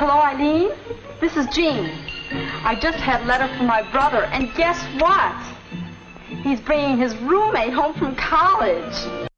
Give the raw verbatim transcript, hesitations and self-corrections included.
Hello, Eileen. This is Jean. I just had a letter from my brother, and guess what? He's bringing his roommate home from college.